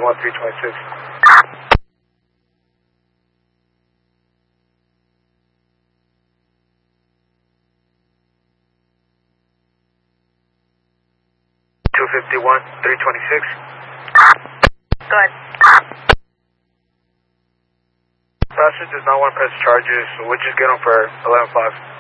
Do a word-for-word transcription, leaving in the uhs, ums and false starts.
fifty-one, three twenty-six. two fifty-one, three twenty-six. Go ahead. Passenger does not want to press charges, so we'll just get him for eleven five.